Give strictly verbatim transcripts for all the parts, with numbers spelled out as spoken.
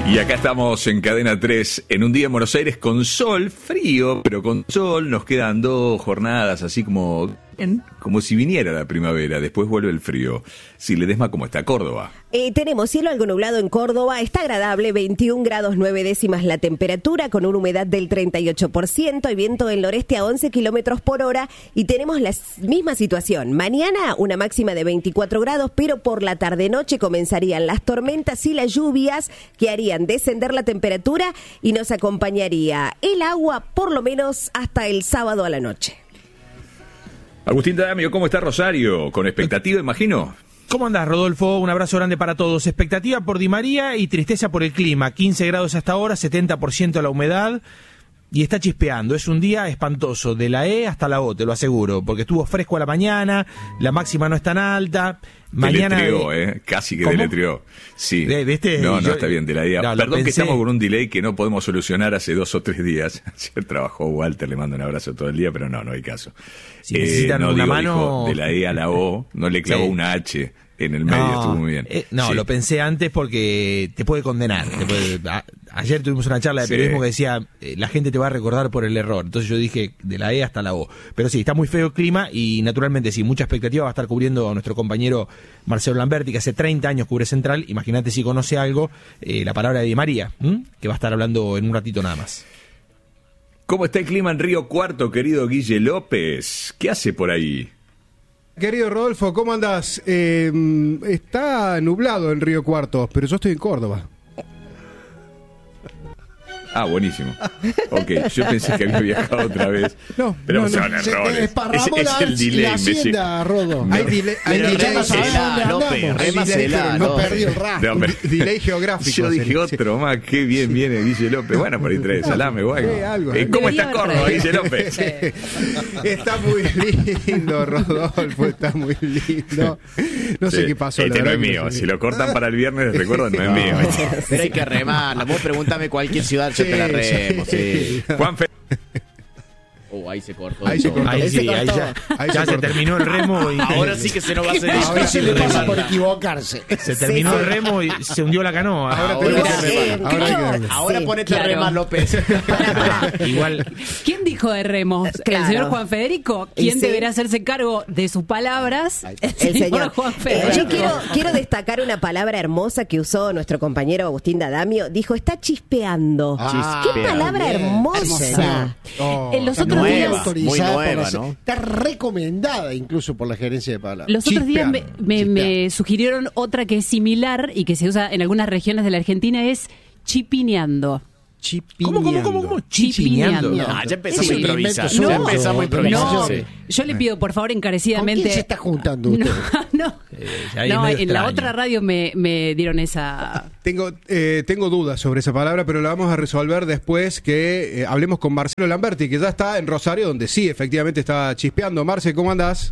Y acá estamos en Cadena tres, en un día en Buenos Aires con sol, frío, pero con sol. Nos quedan dos jornadas así como, como si viniera la primavera, después vuelve el frío. Si Ledesma, ¿cómo está Córdoba? Eh, tenemos cielo algo nublado en Córdoba, está agradable, veintiún grados nueve décimas la temperatura, con una humedad del treinta y ocho por ciento y viento del noreste a once kilómetros por hora. Y tenemos la misma situación. Mañana una máxima de veinticuatro grados, pero por la tarde-noche comenzarían las tormentas y las lluvias que harían descender la temperatura y nos acompañaría el agua por lo menos hasta el sábado a la noche. Agustín D'Adamio, ¿cómo está Rosario? ¿Con expectativa, imagino? ¿Cómo andás, Rodolfo? Un abrazo grande para todos. Expectativa por Di María y tristeza por el clima. quince grados hasta ahora, setenta por ciento la humedad y está chispeando. Es un día espantoso, de la E hasta la O, te lo aseguro, porque estuvo fresco a la mañana, la máxima no es tan alta. Mañana deletreó, ¿eh? Casi que ¿Cómo? deletreó. Sí. De, de este, no, no, yo, está bien, de la idea. No, Perdón pensé. que estamos con un delay que no podemos solucionar hace dos o tres días. Ayer trabajó Walter, le mando un abrazo todo el día, pero no, no hay caso. Si necesitan eh, no, una digo, mano... dijo de la E a la O, no le clavó Sí. una H en el medio, No, estuvo muy bien. Eh, no, Sí. lo pensé antes porque te puede condenar. Te puede, a, ayer tuvimos una charla de Sí. periodismo que decía, eh, la gente te va a recordar por el error. Entonces yo dije, de la E hasta la O. Pero sí, está muy feo el clima y naturalmente sí, mucha expectativa va a estar cubriendo a nuestro compañero Marcelo Lamberti, que hace treinta años cubre Central. Imagínate si conoce algo, eh, la palabra de Di María, ¿m? que va a estar hablando en un ratito nada más. ¿Cómo está el clima en Río Cuarto, querido Guille López? ¿Qué hace por ahí? Querido Rodolfo, ¿cómo andás? Eh, está nublado en Río Cuarto, pero yo estoy en Córdoba. Ah, buenísimo. Ok, yo pensé que había viajado otra vez. No, pero no, son no. Se errores. te desparramó Es, es la, el delay, la imbécil. hacienda, Rodo. Hay delay, hay Pero delay, remasela, López, no remasela, López. perdí el rastro. No, hombre. Un delay geográfico. Yo dije sería. otro más, qué bien viene Guille López. Bueno, por ahí trae salame, guay. Sí, algo. Eh, ¿Cómo está Debería Córdoba, haber Guille López? Está muy lindo, Rodolfo, está muy lindo. No sé Sí. qué pasó. Este la no es verdad que mío. no sé. Si lo cortan para el viernes, les recuerdo, no es mío. Pero hay que remarla. Vos preguntame cualquier ciudad, yo te la remo. Sí. Juan Fe... Oh, ahí se cortó. Ahí se cortó. Ahí sí, ahí ya, Ahí ya se se cortó. terminó el remo y Ahora sí que se nos va a hacer Ahora difícil sí le remarla. pasa por equivocarse. se terminó Sí, el sí. remo y se hundió la canoa. Ahora Ahora tenemos sí. que Eh, remar. Ahora hay que creo- remar. Ahora Sí, ponete claro. a remar, López. Igual, ¿Quién dijo de remos? Claro. ¿El señor Juan Federico? Y ¿Quién sí. deberá hacerse cargo de sus palabras? El señor Juan Eh, Federico. yo quiero, quiero destacar una palabra hermosa que usó nuestro compañero Agustín D'Adamio. Dijo, está chispeando. Ah, ¡Qué palabra bien. hermosa! Oh, En los está otros muy días- Nueva, Autorizada muy por nueva, la- ¿no? Está recomendada incluso por la gerencia de palabras. Los otros días me, Chispeando, me- me chispeando. sugirieron otra que es similar y que se usa en algunas regiones de la Argentina, es chipineando. ¿cómo, cómo, cómo, cómo? Chipineando. Chipineando. Ah, ya empezamos Sí, a improvisar. invento Ya suyo, empezamos a improvisar. No, Sí. yo le pido por favor ¿Con encarecidamente. quién se está juntando usted? No, no. Eh, ahí es No, medio en la extraño. otra radio me, me dieron esa. Tengo, eh, tengo dudas sobre esa palabra, pero la vamos a resolver después que eh, hablemos con Marcelo Lamberti, que ya está en Rosario, donde sí, efectivamente está chispeando. Marce, ¿cómo andás?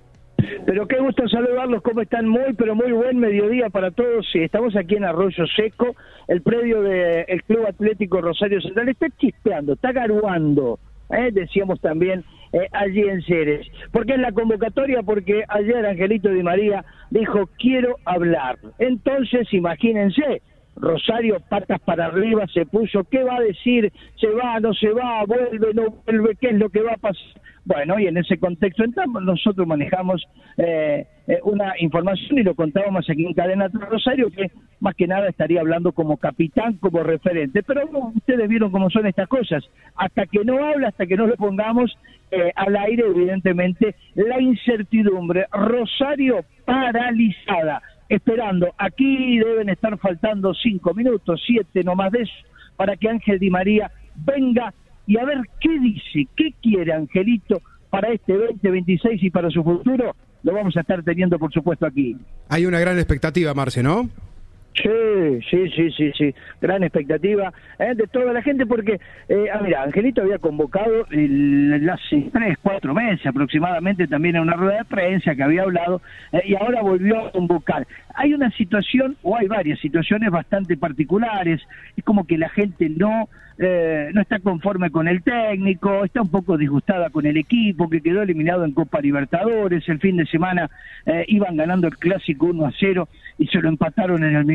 Pero qué gusto saludarlos, ¿cómo están? Muy, pero muy buen mediodía para todos. Sí, estamos aquí en Arroyo Seco, el predio del Club Atlético Rosario Central. Está chispeando, está garuando, ¿eh? Decíamos también eh, allí en Ceres. ¿Por qué en la convocatoria? Porque ayer Angelito Di María dijo, quiero hablar. Entonces, imagínense, Rosario patas para arriba se puso, ¿qué va a decir? ¿Se va, no se va, vuelve, no vuelve? ¿Qué es lo que va a pasar? Bueno, y en ese contexto entramos, nosotros manejamos eh, eh, una información y lo contábamos aquí en Cadena tres Rosario, que más que nada estaría hablando como capitán, como referente. Pero no, ustedes vieron cómo son estas cosas. Hasta que no habla, hasta que no lo pongamos eh, al aire, evidentemente, la incertidumbre. Rosario paralizada, esperando. Aquí deben estar faltando cinco minutos, siete, no más de eso, para que Ángel Di María venga y a ver qué dice, qué quiere Angelito para este veinte veintiséis y para su futuro. Lo vamos a estar teniendo, por supuesto, aquí. Hay una gran expectativa, Marce, ¿no? Sí, sí, sí, sí, sí, gran expectativa eh, de toda la gente porque, eh, ah, mira, Angelito había convocado el, hace tres, cuatro meses aproximadamente también en una rueda de prensa que había hablado eh, y ahora volvió a convocar. Hay una situación, o hay varias situaciones bastante particulares, es como que la gente no... Eh, no está conforme con el técnico, está un poco disgustada con el equipo que quedó eliminado en Copa Libertadores. El fin de semana eh, iban ganando el clásico uno a cero y se lo empataron en el minuto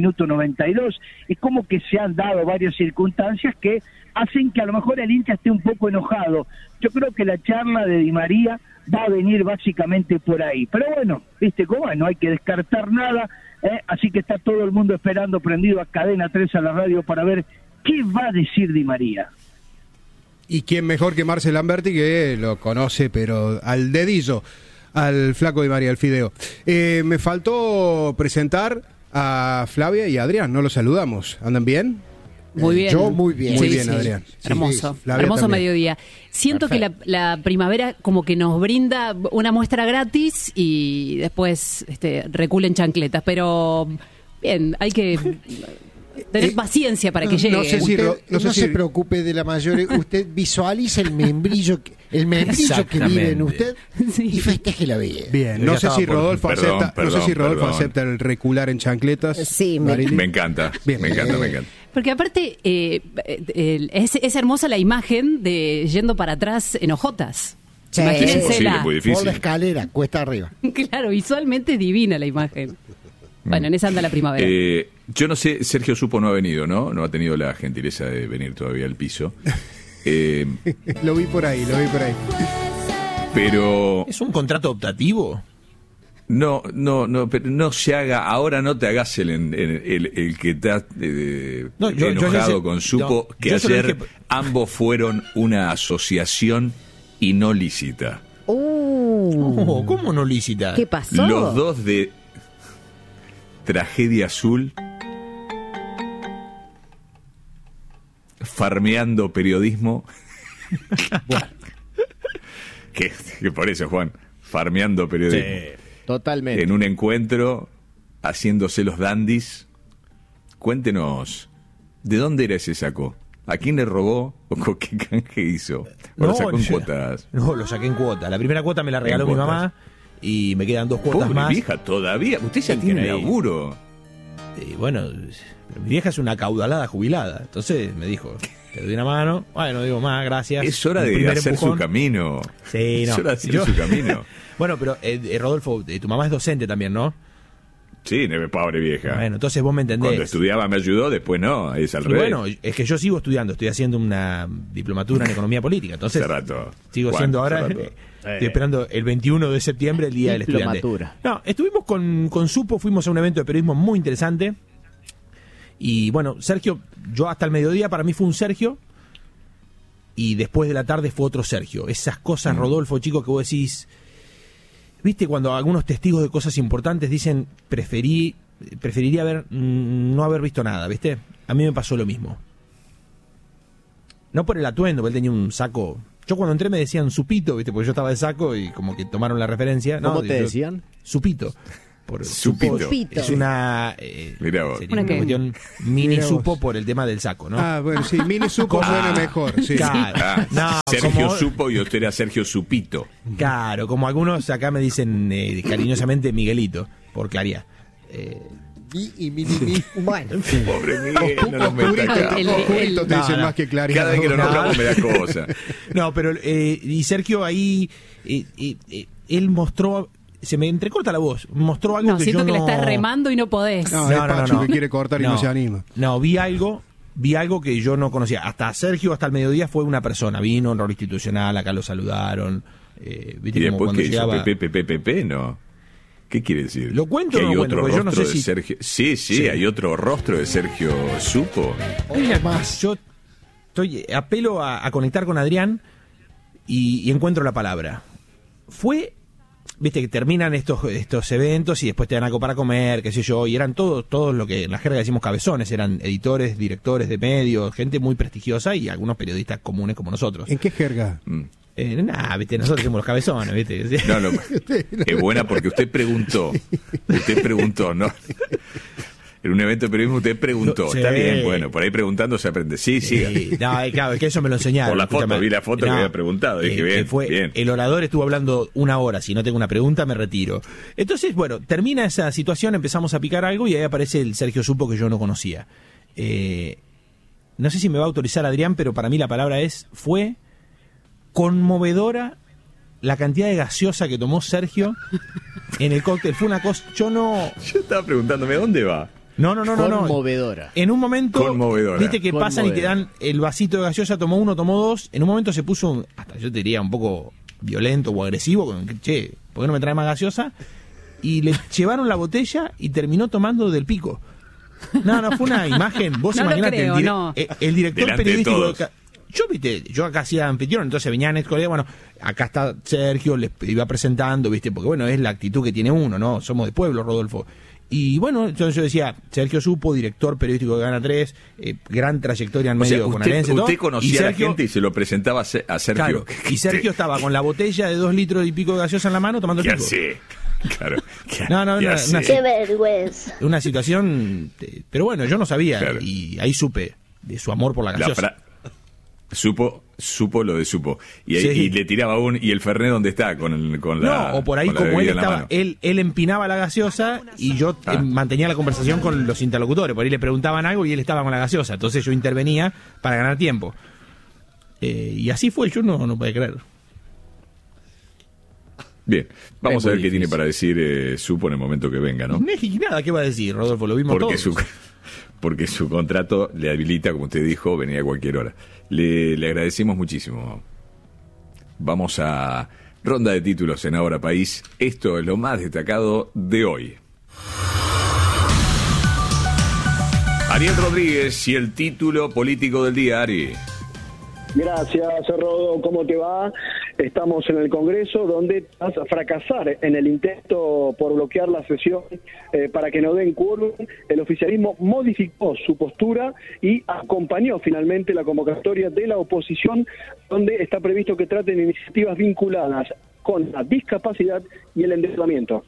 minuto noventa y dos. Es como que se han dado varias circunstancias que hacen que a lo mejor el hincha esté un poco enojado. Yo creo que la charla de Di María va a venir básicamente por ahí. Pero bueno, viste cómo es, no hay que descartar nada, ¿eh? Así que está todo el mundo esperando, prendido a Cadena tres, a la radio, para ver qué va a decir Di María. Y quién mejor que Marcel Lamberti, que lo conoce, pero al dedillo, al flaco Di María, el fideo. Eh, me faltó presentar a Flavia y a Adrián, no los saludamos. ¿Andan bien? Muy bien. Yo muy bien. Muy Sí, bien, sí. Adrián. Hermoso. Sí, Flavia Hermoso también. mediodía. Siento Perfecto. que la, la primavera como que nos brinda una muestra gratis y después este, reculen chancletas. Pero bien, hay que tener Eh, paciencia para que llegue. no sé si- Usted Ro- no no, sé si- se preocupe de la mayor, usted visualiza el membrillo, que- el membrillo que vive en usted Sí. y festeje la vida. Bien, Yo no ya sé estaba si por- Rodolfo Perdón, acepta, no sé perdón, si Rodolfo perdón. acepta el recular en chancletas. Sí, me- Marilyn. Me encanta, Bien. me encanta, me encanta. Porque aparte eh, eh, es, es hermosa la imagen de yendo para atrás en ojotas. Sí. Es imposible, Imagínensela. muy Por la difícil. escalera, cuesta arriba. Claro, visualmente es divina la imagen. Bueno, en esa anda la primavera. Eh, yo no sé, Sergio Supo no ha venido, ¿no? No ha tenido la gentileza de venir todavía al piso. Eh, Lo vi por ahí, lo vi por ahí. pero ¿Es un contrato optativo? no, no, no, pero no se haga, ahora no te hagas el, el, el- el que está eh, No, yo- yo enojado ya sé- con Supo, no, que yo se lo ayer dije- ambos fueron una asociación y no lícita. Uh, Oh, ¿cómo no lícita? ¿Qué pasó? Los dos de Tragedia Azul, farmeando periodismo. que, que por eso, Juan, farmeando periodismo. Totalmente. En un encuentro, haciéndose los dandis. Cuéntenos, ¿de dónde era ese saco? ¿A quién le robó o con qué canje hizo? ¿O lo sacó en yo- cuotas? No, lo saqué en cuota. La primera cuota me la regaló En mi cuotas. mamá y me quedan dos cuotas Pobre más. vieja, todavía. Usted ya tiene Increíble. laburo. Y bueno, pero mi vieja es una caudalada jubilada. Entonces me dijo, te doy una mano. Bueno, digo más, gracias. Es hora El de primer hacer empujón. su camino. Sí, no. Es hora de hacer Yo- su camino. Bueno, pero eh, eh, Rodolfo, eh, tu mamá es docente también, ¿no? Sí, neve, pobre vieja. Bueno, entonces vos me entendés. Cuando estudiaba me ayudó, después no, es al Y revés. bueno, es que yo sigo estudiando, estoy haciendo una diplomatura en economía política, entonces Hace rato. sigo Juan, siendo ahora, hace rato. eh, estoy esperando el veintiuno de septiembre, el Día del Estudiante. Diplomatura. No, estuvimos con, con Supo, fuimos a un evento de periodismo muy interesante, y bueno, Sergio, yo hasta el mediodía para mí fue un Sergio, y después de la tarde fue otro Sergio. Esas cosas, Mm. Rodolfo, chico, que vos decís, viste cuando algunos testigos de cosas importantes dicen, preferí preferiría haber mm, no haber visto nada, ¿viste? A mí me pasó lo mismo. No por el atuendo, porque él tenía un saco. Yo cuando entré me decían supito, ¿viste? Porque yo estaba de saco y como que tomaron la referencia. ¿Cómo No, te yo- decían? Supito. Por, Supito. Supito. Es una, eh, Mirá vos. sería ¿Una una qué? cuestión mini Mirá vos. supo por el tema del saco, ¿no? Ah, bueno, sí, mini supo suena mejor. Sí. Claro. Ah, No, Sergio como- Supo y usted era Sergio Supito. Claro, como algunos acá me dicen eh, cariñosamente Miguelito, por Claría. Eh, Mi y mi, mi, mi. Bueno, Pobre Miguel, no nos meta Oscurito, acá. El- oscurito te no, dicen no. más que Clarín. Cada vez que lo No. nombramos me da cosa. No, pero eh, y Sergio ahí, eh, eh, eh, él mostró, se me entrecorta la voz, mostró algo No, que siento yo que no... la estás remando y no podés. No, es Pachu que quiere cortar y no se anima. No, vi algo, vi algo que yo no conocía. Hasta Sergio, hasta el mediodía fue una persona, vino en rol institucional, acá lo saludaron. Eh, ¿viste? Y Como después cuando que hizo llegaba- Pepe, Pepe, Pepe, ¿no? ¿Qué quiere decir? ¿Lo cuento ¿Que o hay no lo cuento? otro Porque yo no rostro sé de si- Sergio? Sí, sí, Sí. hay otro rostro de Sergio Supo. Mira, más, yo estoy, apelo a, a conectar con Adrián y, y encuentro la palabra. Fue, viste que terminan estos estos eventos y después te dan algo para comer, qué sé yo, y eran todos, todos lo que en la jerga decimos cabezones, eran editores, directores de medios, gente muy prestigiosa y algunos periodistas comunes como nosotros. ¿En qué jerga? Mm. Eh, nada, viste, nosotros somos los cabezones, viste. No, no, es buena porque usted preguntó. Usted preguntó, ¿no? En un evento de periodismo usted preguntó. Sí. Está bien, bueno, por ahí preguntando se aprende. Sí, sí. Sí, no, eh, claro, es que eso me lo enseñaron. Por la foto, escúchame. vi la foto que había preguntado, dije, bien, fue, bien. El orador estuvo hablando una hora, si no tengo una pregunta me retiro. Entonces, bueno, termina esa situación, empezamos a picar algo y ahí aparece el Sergio Supo que yo no conocía. Eh, no sé si me va a autorizar Adrián, pero para mí la palabra es, fue conmovedora la cantidad de gaseosa que tomó Sergio en el cóctel. Fue una cosa, yo no... Yo estaba preguntándome, ¿dónde va? No, no, no, no, no. Conmovedora. En un momento, Conmovedora. viste que pasan y te Conmovedora. dan el vasito de gaseosa, tomó uno, tomó dos. En un momento se puso, un- hasta yo te diría, un poco violento o agresivo, con que, che, ¿por qué no me trae más gaseosa? Y le llevaron la botella y terminó tomando del pico. No, no, fue una imagen, vos No lo imaginate, creo, el, dire- no. eh, el director Delante de periodístico todos. de ca- yo, viste, yo acá hacía anfitrión, entonces venían ex colegas, bueno, acá está Sergio, les iba presentando, viste, porque bueno, es la actitud que tiene uno, ¿no? Somos de pueblo, Rodolfo. Y bueno, yo, yo decía, Sergio Supo, director periodístico de Gana tres, eh, gran trayectoria en O sea, medio usted, bonaerense, todo. usted conocía Y a la Sergio- gente y se lo presentaba a Se- a Sergio. Claro, y Sergio estaba con la botella de dos litros y pico de gaseosa en la mano tomando el ¿Qué pico. hace? Claro. ¿Qué- No, no, qué no, hace? una- Qué vergüenza. Una situación, eh, pero bueno, yo no sabía Claro. y ahí supe de su amor por la La gaseosa. fra- Supo, supo lo de supo. Y, ahí- Sí. y le tiraba un. ¿Y el Fernet dónde está? Con, el, con la. No, o por ahí con la como él bebida en la estaba, mano. él, él empinaba la gaseosa y yo Ah. eh, mantenía la conversación con los interlocutores, por ahí le preguntaban algo y él estaba con la gaseosa, entonces yo intervenía para ganar tiempo. Eh, y así fue, yo no, no podía creer. Bien, vamos Es a ver muy qué tiene difícil. para decir eh, Supo en el momento que venga, ¿no? Y nada, ¿qué va a decir, Rodolfo? Lo vimos Porque todos. su, porque su contrato le habilita, como usted dijo, venir a cualquier hora. Le, le agradecemos muchísimo. Vamos a ronda de títulos en Ahora País. Esto es lo más destacado de hoy. Ariel Rodríguez y el título político del día, Ari. Gracias, Rodo. ¿Cómo te va? Estamos en el Congreso, donde vas a fracasar en el intento por bloquear la sesión eh, para que no den quórum. El oficialismo modificó su postura y acompañó finalmente la convocatoria de la oposición, donde está previsto que traten iniciativas vinculadas con la discapacidad y el endeudamiento.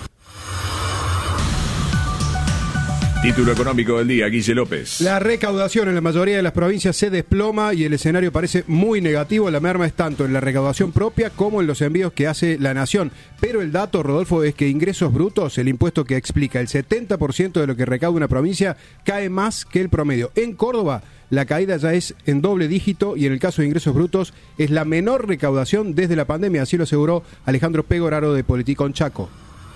Título económico del día, Guille López. La recaudación en la mayoría de las provincias se desploma y el escenario parece muy negativo. La merma es tanto en la recaudación propia como en los envíos que hace la nación. Pero el dato, Rodolfo, es que ingresos brutos, el impuesto que explica el setenta por ciento de lo que recauda una provincia, cae más que el promedio. En Córdoba, la caída ya es en doble dígito y en el caso de ingresos brutos es la menor recaudación desde la pandemia. Así lo aseguró Alejandro Pegoraro de Politicón Chaco.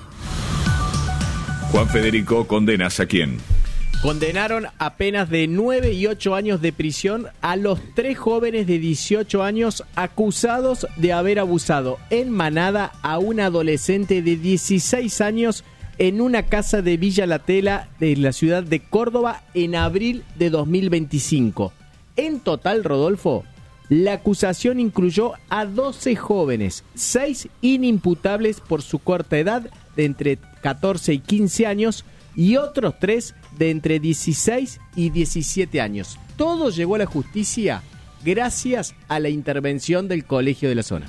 Juan Federico, ¿condenas a quién? Condenaron a penas de nueve y ocho años de prisión a los tres jóvenes de dieciocho años acusados de haber abusado en manada a una adolescente de dieciséis años en una casa de Villa La Tela de la ciudad de Córdoba en abril de dos mil veinticinco. En total, Rodolfo, la acusación incluyó a doce jóvenes, seis inimputables por su corta edad de entre catorce y quince años y otros tres de entre dieciséis y diecisiete años. Todo llegó a la justicia gracias a la intervención del colegio de la zona.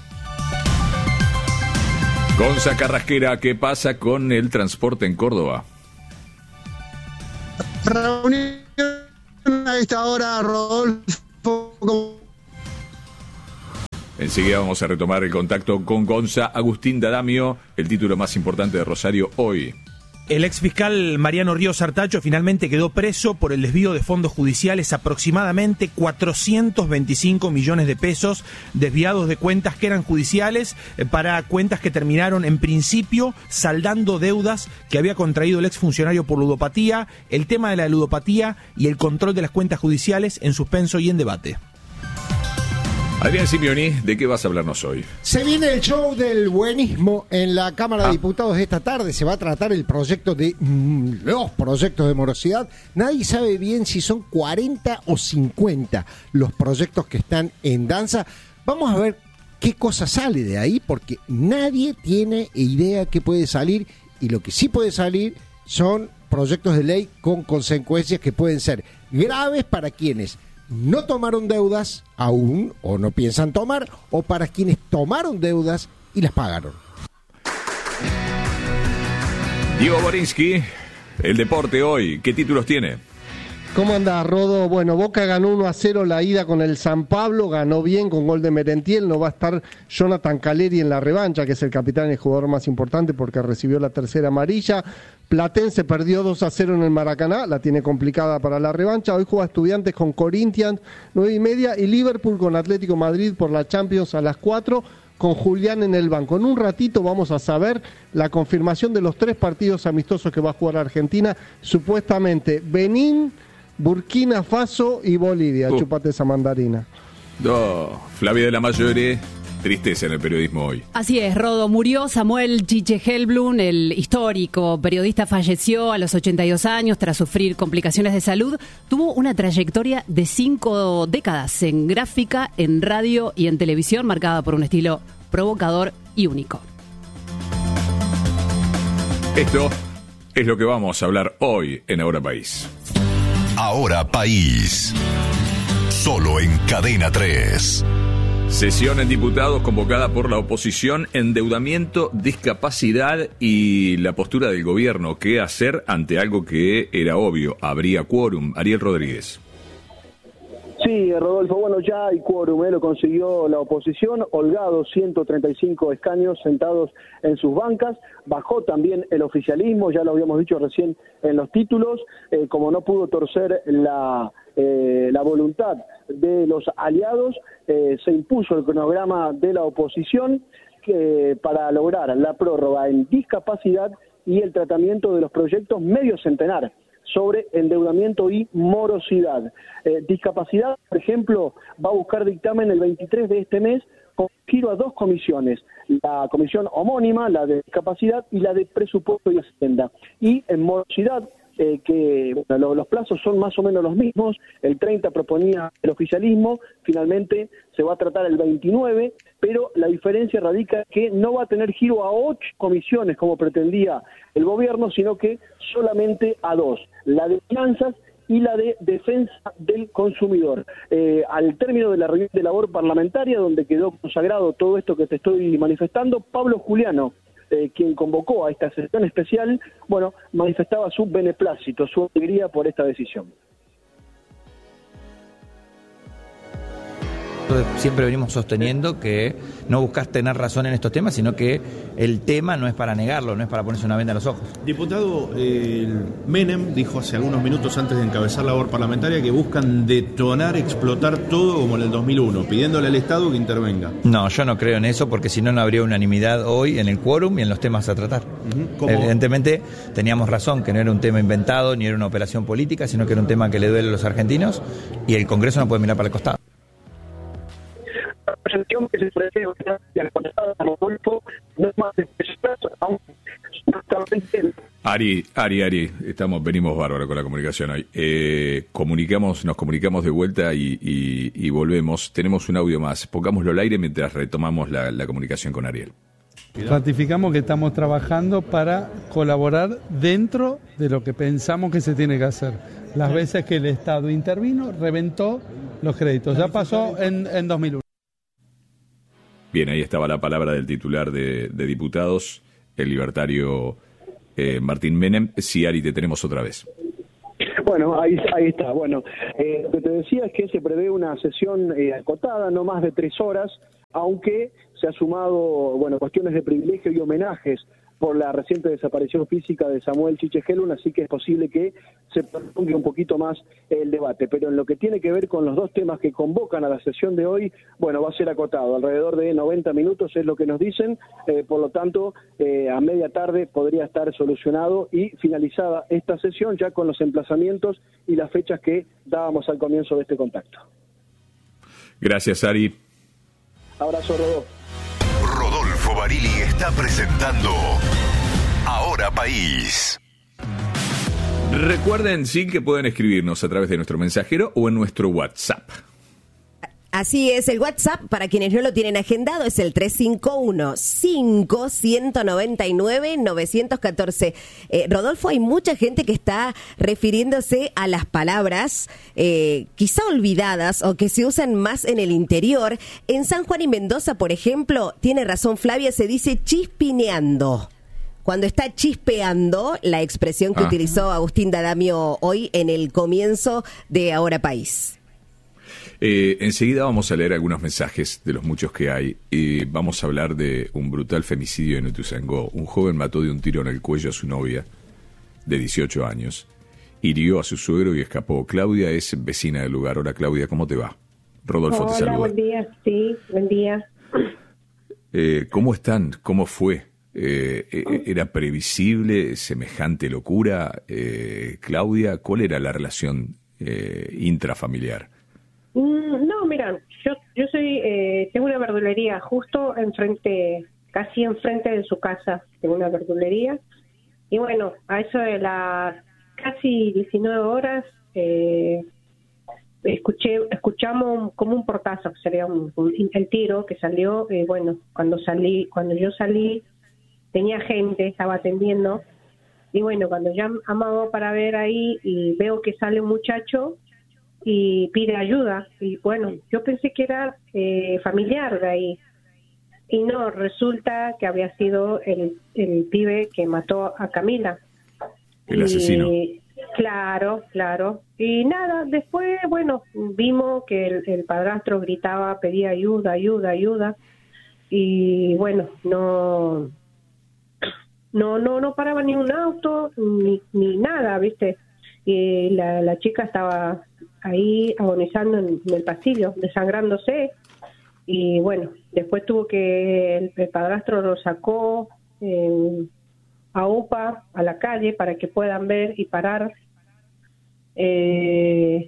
Gonza Carrasquera, ¿qué pasa con el transporte en Córdoba? Reunión a esta hora, Rodolfo. Enseguida vamos a retomar el contacto con Gonza. Agustín D'Adamio, el título más importante de Rosario hoy. El ex fiscal Mariano Ríos Artacho finalmente quedó preso por el desvío de fondos judiciales, aproximadamente cuatrocientos veinticinco millones de pesos desviados de cuentas que eran judiciales eh, para cuentas que terminaron en principio saldando deudas que había contraído el exfuncionario por ludopatía. El tema de la ludopatía y el control de las cuentas judiciales en suspenso y en debate. Adrián Simeoni, ¿de qué vas a hablarnos hoy? Se viene el show del buenismo en la Cámara Ah. de Diputados esta tarde. Se va a tratar el proyecto de mm, los proyectos de morosidad. Nadie sabe bien si son cuarenta o cincuenta los proyectos que están en danza. Vamos a ver qué cosa sale de ahí, porque nadie tiene idea qué puede salir, y lo que sí puede salir son proyectos de ley con consecuencias que pueden ser graves para quienes no tomaron deudas aún o no piensan tomar, o para quienes tomaron deudas y las pagaron. Diego Borinsky, el deporte hoy, ¿qué títulos tiene? ¿Cómo anda, Rodo? Bueno, Boca ganó uno a cero la ida con el San Pablo, ganó bien con gol de Merentiel, no va a estar Jonathan Caleri en la revancha, que es el capitán y el jugador más importante porque recibió la tercera amarilla. Platense perdió dos a cero en el Maracaná, la tiene complicada para la revancha. Hoy juega Estudiantes con Corinthians, nueve y media, y Liverpool con Atlético Madrid por la Champions a las cuatro. con Julián en el banco. En un ratito vamos a saber la confirmación de los tres partidos amistosos que va a jugar Argentina, supuestamente Benín, Burkina Faso y Bolivia. Uh. Chupate esa mandarina. No, Flavia de la Mayore, tristeza en el periodismo hoy. Así es, Rodo, murió Samuel Chiche Hellblum, el histórico periodista, falleció a los ochenta y dos años tras sufrir complicaciones de salud. Tuvo una trayectoria de cinco décadas en gráfica, en radio y en televisión, marcada por un estilo provocador y único. Esto es lo que vamos a hablar hoy en Ahora País. Ahora País. Solo en Cadena tres. Sesión en diputados convocada por la oposición, endeudamiento, discapacidad y la postura del gobierno. ¿Qué hacer ante algo que era obvio? Habría quórum. Ariel Rodríguez. Sí, Rodolfo, bueno, ya hay quórum, ¿eh? Lo consiguió la oposición, holgados ciento treinta y cinco escaños sentados en sus bancas, bajó también el oficialismo, ya lo habíamos dicho recién en los títulos, eh, como no pudo torcer la, eh, la voluntad de los aliados, eh, se impuso el cronograma de la oposición que, para lograr la prórroga en discapacidad y el tratamiento de los proyectos medio centenar sobre endeudamiento y morosidad. Eh, discapacidad, por ejemplo, va a buscar dictamen el veintitrés de este mes con giro a dos comisiones, la comisión homónima, la de discapacidad y la de presupuesto y hacienda. Y en morosidad, eh, que bueno, los plazos son más o menos los mismos, el treinta proponía el oficialismo, finalmente se va a tratar el veintinueve, pero la diferencia radica en que no va a tener giro a ocho comisiones como pretendía el gobierno, sino que solamente a dos, la de finanzas y la de defensa del consumidor. Eh, al término de la reunión de labor parlamentaria, donde quedó consagrado todo esto que te estoy manifestando, Pablo Juliano, eh, quien convocó a esta sesión especial, bueno, manifestaba su beneplácito, su alegría por esta decisión. Siempre venimos sosteniendo que no buscas tener razón en estos temas, sino que el tema no es para negarlo, no es para ponerse una venda a los ojos. Diputado, eh, Menem dijo hace algunos minutos antes de encabezar la labor parlamentaria que buscan detonar, explotar todo como en el dos mil uno, pidiéndole al Estado que intervenga. No, yo no creo en eso, porque si no, no habría unanimidad hoy en el quórum y en los temas a tratar. Uh-huh. Evidentemente teníamos razón, que no era un tema inventado ni era una operación política, sino que era un tema que le duele a los argentinos y el Congreso no puede mirar para el costado. Que se prevé Rodolfo, no es más de Ari, Ari, Ari, estamos, venimos bárbaro con la comunicación hoy. Eh, comunicamos, nos comunicamos de vuelta y, y, y volvemos. Tenemos un audio más. Pongámoslo al aire mientras retomamos la, la comunicación con Ariel. Ratificamos que estamos trabajando para colaborar dentro de lo que pensamos que se tiene que hacer. Las veces que el Estado intervino, reventó los créditos. Ya pasó en, en dos mil uno. Bien, ahí estaba la palabra del titular de, de diputados, el libertario eh, Martín Menem. Sí, Ari, te tenemos otra vez. Bueno, ahí, ahí está. Bueno, eh, lo que te decía es que se prevé una sesión eh, acotada, no más de tres horas, aunque se ha sumado, bueno, cuestiones de privilegio y homenajes por la reciente desaparición física de Samuel Chiche Hellblum, así que es posible que se prolongue un poquito más el debate. Pero en lo que tiene que ver con los dos temas que convocan a la sesión de hoy, bueno, va a ser acotado, alrededor de noventa minutos es lo que nos dicen, eh, por lo tanto, eh, a media tarde podría estar solucionado y finalizada esta sesión ya con los emplazamientos y las fechas que dábamos al comienzo de este contacto. Gracias, Ari. Abrazo, Rodolfo. Rodolfo Barili está presentando Ahora País. Recuerden, sí, que pueden escribirnos a través de nuestro mensajero o en nuestro WhatsApp. Así es, el WhatsApp, para quienes no lo tienen agendado, es el tres cinco uno, cinco uno nueve nueve, nueve uno cuatro. Eh, Rodolfo, hay mucha gente que está refiriéndose a las palabras eh, quizá olvidadas o que se usan más en el interior. En San Juan y Mendoza, por ejemplo, tiene razón Flavia, se dice chispineando. Cuando está chispeando, la expresión que ah. utilizó Agustín D'Adamio hoy en el comienzo de Ahora País. Eh, enseguida vamos a leer algunos mensajes de los muchos que hay. Eh, vamos a hablar de un brutal femicidio en Ituzaingó. Un joven mató de un tiro en el cuello a su novia, de dieciocho años. Hirió a su suegro y escapó. Claudia es vecina del lugar. Hola, Claudia, ¿cómo te va? Rodolfo Hola, te saluda. Buen día, sí, buen día. Eh, ¿Cómo están? ¿Cómo fue? Eh, eh, ¿Era previsible semejante locura? Eh, Claudia, ¿cuál era la relación eh, intrafamiliar? Mm, No, mira, yo yo soy eh, tengo una verdulería justo enfrente, casi enfrente de su casa, tengo una verdulería. Y bueno, a eso de las casi diecinueve horas, eh, escuché escuchamos como un portazo, sería un, un- el tiro que salió. Eh, bueno, cuando salí, cuando yo salí, tenía gente, estaba atendiendo. Y bueno, cuando ya amago para ver ahí y veo que sale un muchacho y pide ayuda. Y bueno, yo pensé que era eh, familiar de ahí. Y no, resulta que había sido el, el pibe que mató a Camila. El Y, asesino. claro, claro. Y nada, después, bueno, vimos que el, el padrastro gritaba, pedía ayuda, ayuda, ayuda. Y bueno, no, no, no, no paraba ni un auto, ni, ni nada, ¿viste? Y la, la chica estaba ahí agonizando en, en el pasillo, desangrándose. Y bueno, después tuvo que, el, el padrastro lo sacó eh, a UPA, a la calle, para que puedan ver y parar, eh,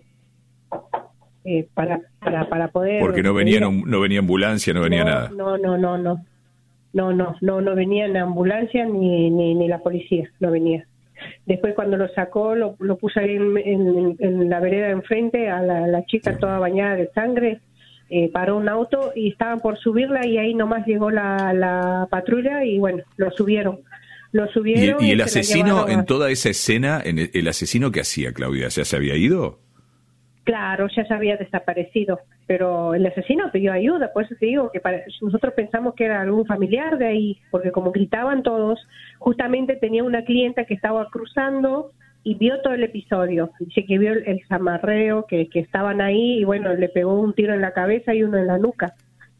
eh, para, para, para poder... Porque no venía, no, no venía ambulancia, no venía no, nada. No, no, no, no. No, no, no, no venía la ambulancia ni, ni, ni la policía, no venía. Después cuando lo sacó, lo, lo puso ahí en, en, en la vereda de enfrente, a la, la chica toda bañada de sangre. Eh, paró un auto y estaban por subirla y ahí nomás llegó la, la patrulla y bueno, lo subieron. Lo ¿Y, subieron y el se la asesino, llevaron a- en toda esa escena, en el, el asesino qué hacía, Claudia? ¿Ya se había ido? Claro, ya se había desaparecido, pero el asesino pidió ayuda, por eso te digo que para- nosotros pensamos que era algún familiar de ahí, porque como gritaban todos, justamente tenía una clienta que estaba cruzando y vio todo el episodio. Dice que vio el, el zamarreo, que, que estaban ahí y bueno, le pegó un tiro en la cabeza y uno en la nuca.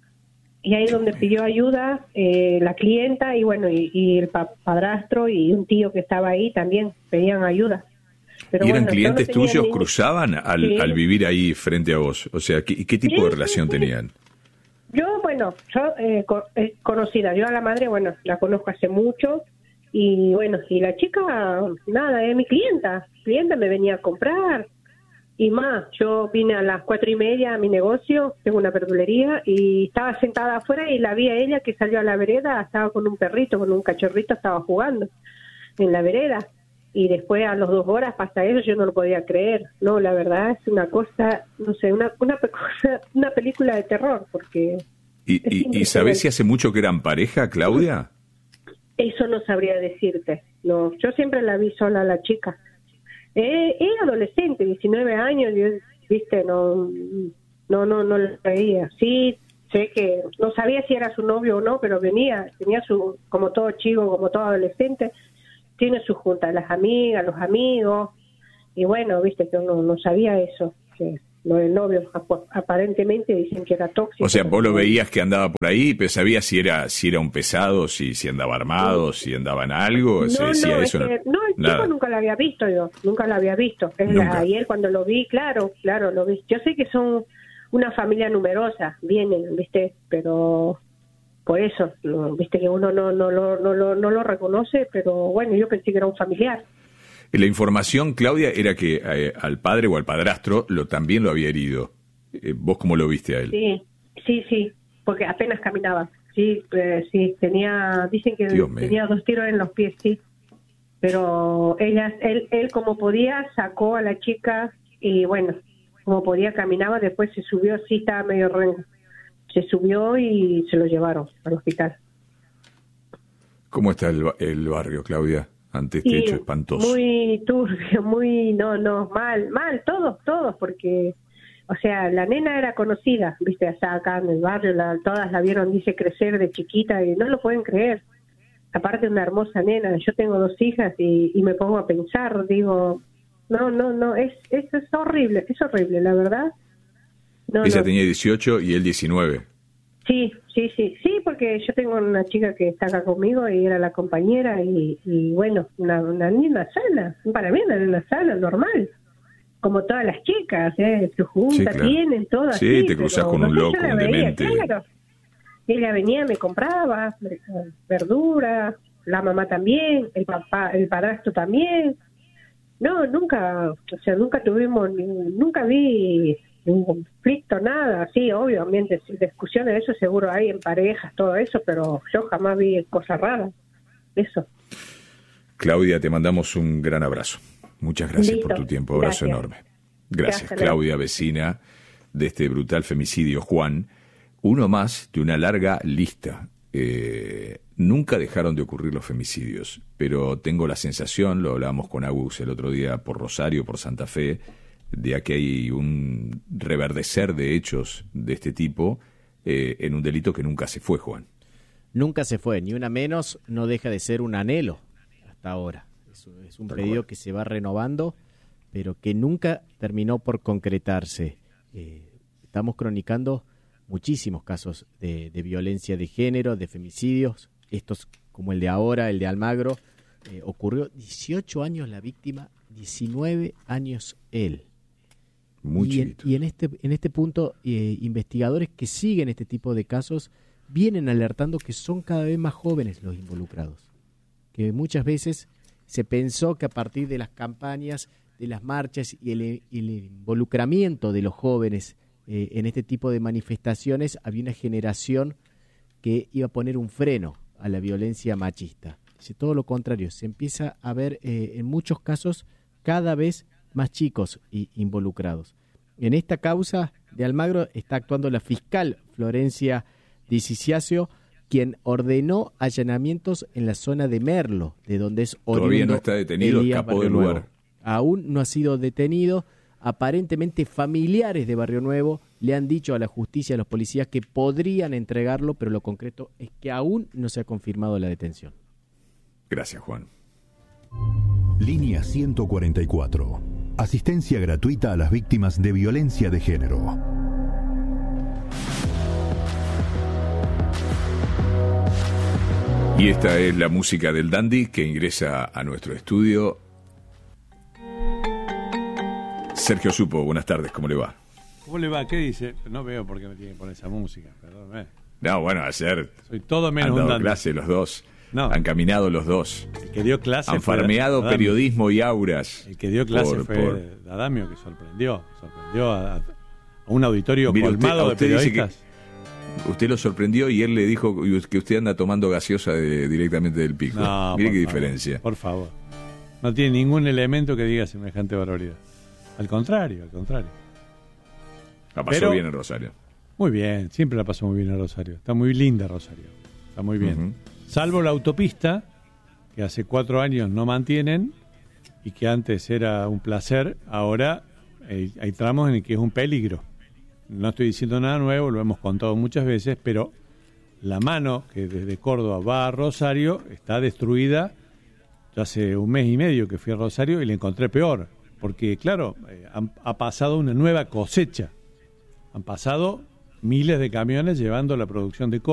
Y ahí es donde pidió ayuda eh, la clienta y bueno, y, y el pa- padrastro y un tío que estaba ahí también pedían ayuda. Pero ¿Y eran bueno, yo no clientes tenía tuyos, ningún- cruzaban al, Sí. al vivir ahí frente a vos? O sea, ¿qué, qué tipo Sí, de sí, relación sí. tenían? Yo, bueno, yo eh, co- eh, conocida, yo a la madre, bueno, la conozco hace mucho y bueno, y la chica, nada, es mi clienta, clienta me venía a comprar y más, yo vine a las cuatro y media a mi negocio, tengo una verdulería y estaba sentada afuera y la vi a ella que salió a la vereda, estaba con un perrito, con un cachorrito, estaba jugando en la vereda. Y después a las dos horas pasa eso, yo no lo podía creer. No, la verdad es una cosa, no sé, una una, pe- cosa- una película de terror, porque ¿Y, Es y, y impresionante. sabés si hace mucho que eran pareja, Claudia? eso no sabría decirte. No, yo siempre la vi sola a la chica. Eh, es adolescente, diecinueve años, yo, viste, no, no, no, no la veía. Sí, sé que, no sabía si era su novio o no, pero venía, tenía su, como todo chico, como todo adolescente, tiene su junta, las amigas, los amigos, y bueno, viste que uno no sabía eso, que lo del novio ap- aparentemente dicen que era tóxico. O sea, vos lo veías que andaba por ahí, pero sabías si era si era un pesado, si, si andaba armado, si andaba en algo, se No, decía no, eso. es que, no, el nada. tipo nunca lo había visto yo, nunca lo había visto. Es la- Nunca. ayer cuando lo vi, claro, claro, lo vi. Yo sé que son una familia numerosa, vienen, viste, pero por eso, no, viste que uno no no, lo no, lo- no lo reconoce, pero bueno, yo pensé que era un familiar. La información, Claudia, era que eh, al padre o al padrastro lo también lo había herido. Eh, ¿Vos cómo lo viste a él? Sí, sí, sí, porque apenas caminaba. Sí, eh, sí, tenía, dicen que Dios mío. tenía dos tiros en los pies, sí. Pero ella, él, él como podía sacó a la chica y bueno, como podía caminaba, después se subió, sí estaba medio rengo. Se subió y se lo llevaron al hospital. ¿Cómo está el, ba- el barrio, Claudia, ante este Y hecho espantoso? muy turbio, muy, no, no, mal, mal, todos, todos, porque, o sea, la nena era conocida, viste, allá acá en el barrio, la, todas la vieron, dice, crecer de chiquita y no lo pueden creer. Aparte una hermosa nena, yo tengo dos hijas y, y me pongo a pensar, digo, no, no, no, es, es, es horrible, es horrible, la verdad. No, Ella no. tenía dieciocho y él diecinueve. Sí, sí, sí, sí, porque yo tengo una chica que está acá conmigo y era la compañera y, y bueno, una, una niña sana, para mí una niña sana, normal, como todas las chicas, ¿eh? Su junta Sí, claro. tienen todas. Sí, te cruzás con un no sé, loco, yo la un veía, demente. claro. ella venía, me compraba verduras, la mamá también, el papá, el padrastro también. No, nunca, o sea, nunca tuvimos, nunca vi ningún conflicto, nada. Sí, obviamente, discusiones, eso seguro hay en parejas, todo eso, pero yo jamás vi cosas raras. Eso. Claudia, te mandamos un gran abrazo. Muchas gracias Listo. por tu tiempo. Abrazo Gracias. enorme. Gracias, Gracias, Claudia, vecina de este brutal femicidio. Juan, uno más de una larga lista. Eh, nunca dejaron de ocurrir los femicidios, pero tengo la sensación, lo hablábamos con Agus el otro día por Rosario, por Santa Fe, de que hay un reverdecer de hechos de este tipo eh, en un delito que nunca se fue, Juan. Nunca se fue, ni una menos, no deja de ser un anhelo hasta ahora. Es, es un Tal pedido cual. que se va renovando, pero que nunca terminó por concretarse. Eh, estamos cronicando muchísimos casos de, de violencia de género, de femicidios, estos como el de ahora, el de Almagro. Eh, ocurrió dieciocho años la víctima, diecinueve años él. Muy y, en, chiquito. y en este en este punto, eh, investigadores que siguen este tipo de casos vienen alertando que son cada vez más jóvenes los involucrados. Que muchas veces se pensó que a partir de las campañas, de las marchas y el, el involucramiento de los jóvenes eh, en este tipo de manifestaciones, había una generación que iba a poner un freno a la violencia machista. Dice, todo lo contrario, se empieza a ver eh, en muchos casos cada vez más chicos y involucrados. En esta causa de Almagro está actuando la fiscal Florencia Di Ciciasio, quien ordenó allanamientos en la zona de Merlo, de donde es oriundo. Todavía no está detenido, Elías escapó Barrio del Nuevo. lugar. Aún no ha sido detenido. Aparentemente familiares de Barrio Nuevo le han dicho a la justicia, a los policías, que podrían entregarlo, pero lo concreto es que aún no se ha confirmado la detención. Gracias, Juan. Línea ciento cuarenta y cuatro. Asistencia gratuita a las víctimas de violencia de género. Y esta es la música del Dandy que ingresa a nuestro estudio. Sergio Supo, buenas tardes, ¿cómo le va? ¿Cómo le va? ¿Qué dice? No veo por qué me tiene que poner esa música, perdón. Eh. No, bueno, ayer Soy todo menos han un dado dandy. clase los dos, No. han caminado los dos, El que dio clase han fue farmeado Adamio. periodismo y auras. El que dio clase por- fue por- Adamio, que sorprendió. Sorprendió a, a un auditorio Mire, usted- colmado a de usted dice periodistas. que usted lo sorprendió y él le dijo que usted anda tomando gaseosa de- directamente del pico. No, Mire por qué favor, diferencia. Por favor. No tiene ningún elemento que diga semejante barbaridad. Al contrario, al contrario. La pasó Pero- bien en Rosario. Muy bien, siempre la pasó muy bien en Rosario. Está muy linda Rosario. Está muy bien. Ujú. Salvo la autopista, que hace cuatro años no mantienen y que antes era un placer, ahora hay, hay tramos en el que es un peligro. No estoy diciendo nada nuevo, lo hemos contado muchas veces, pero la mano que desde Córdoba va a Rosario está destruida. Yo hace un mes y medio que fui a Rosario y la encontré peor, porque claro, eh, han- ha pasado una nueva cosecha. Han pasado miles de camiones llevando la producción de Córdoba.